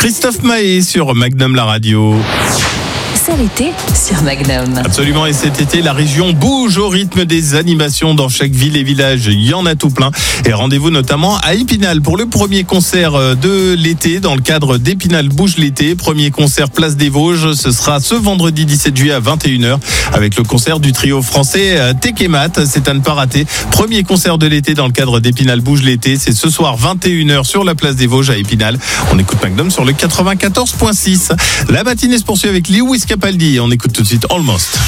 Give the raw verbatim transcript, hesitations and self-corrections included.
Christophe Maé sur Magnum la radio. C'est l'été sur Magnum. Absolument, et cet été, la région bouge au rythme des animations dans chaque ville et village. Il y en a tout plein. Et rendez-vous notamment à Épinal pour le premier concert de l'été dans le cadre d'Épinal Bouge l'été. Premier concert Place des Vosges, ce sera ce vendredi dix-sept juillet à vingt et une heures avec le concert du trio français Tekemat. C'est à ne pas rater. Premier concert de l'été dans le cadre d'Épinal Bouge l'été. C'est ce soir vingt et une heures sur la Place des Vosges à Épinal. On écoute Magnum sur le quatre-vingt-quatorze virgule six. La matinée se poursuit avec Lewis Capaldi. On écoute tout de suite Almost.